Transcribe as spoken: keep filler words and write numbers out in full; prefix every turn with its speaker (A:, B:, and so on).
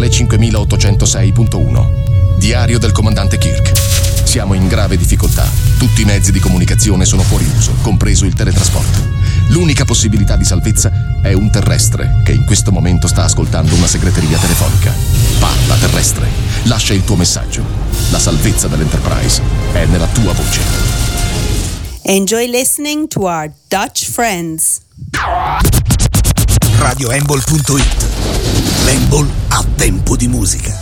A: canale cinquemilaottocentosei punto uno. Diario del comandante Kirk. Siamo in grave difficoltà. Tutti i mezzi di comunicazione sono fuori uso, compreso il teletrasporto. L'unica possibilità di salvezza è un terrestre che in questo momento sta ascoltando una segreteria telefonica. Parla, terrestre. Lascia il tuo messaggio. La salvezza dell'Enterprise è nella tua voce.
B: Enjoy listening to our Dutch friends.
C: radio embol punto it. L'Embol ha tempo di musica.